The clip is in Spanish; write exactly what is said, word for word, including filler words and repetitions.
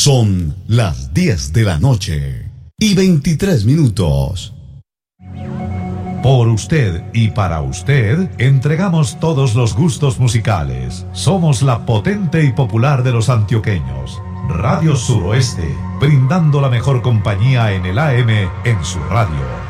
Son las diez de la noche y veintitrés minutos. Por usted y para usted, entregamos todos los gustos musicales. Somos la potente y popular de los antioqueños. Radio Suroeste, brindando la mejor compañía en el A M en su radio.